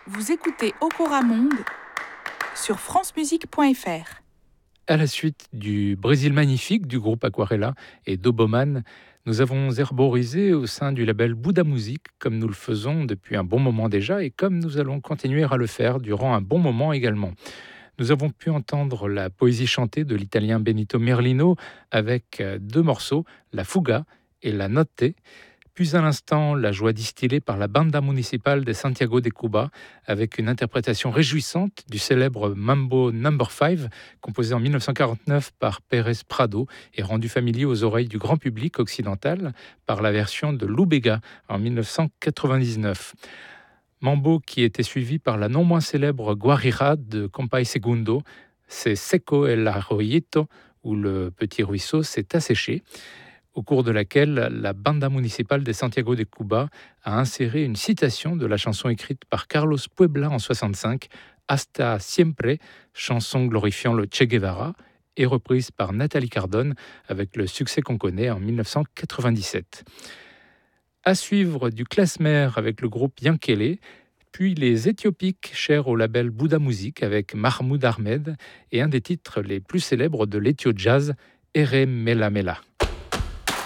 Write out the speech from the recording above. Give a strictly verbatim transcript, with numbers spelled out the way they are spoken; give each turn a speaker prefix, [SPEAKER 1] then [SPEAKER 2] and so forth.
[SPEAKER 1] Vous écoutez Okora Monde sur francemusique point f r.
[SPEAKER 2] À la suite du Brésil magnifique du groupe Aquarela et d'Oboman, nous avons herborisé au sein du label Bouddha Music, comme nous le faisons depuis un bon moment déjà et comme nous allons continuer à le faire durant un bon moment également. Nous avons pu entendre la poésie chantée de l'italien Benito Merlino avec deux morceaux, La Fuga et La Notte. Puis à l'instant, la joie distillée par la Banda Municipal de Santiago de Cuba, avec une interprétation réjouissante du célèbre Mambo number five, composé en dix-neuf cent quarante-neuf par Pérez Prado et rendu familier aux oreilles du grand public occidental par la version de Lou Bega en dix-neuf cent quatre-vingt-dix-neuf. Mambo qui était suivi par la non moins célèbre Guarira de Compay Segundo, c'est Seco el Arroyito, où le petit ruisseau s'est asséché, au cours de laquelle la Banda Municipal de Santiago de Cuba a inséré une citation de la chanson écrite par Carlos Puebla en soixante-cinq, Hasta Siempre, chanson glorifiant le Che Guevara, et reprise par Nathalie Cardone avec le succès qu'on connaît en dix-neuf cent quatre-vingt-dix-sept. À suivre du klezmer avec le groupe Yankele, puis les Éthiopiques chers au label Bouddha Music avec Mahmoud Ahmed et un des titres les plus célèbres de l'Ethio Jazz, Ere Mela Mela.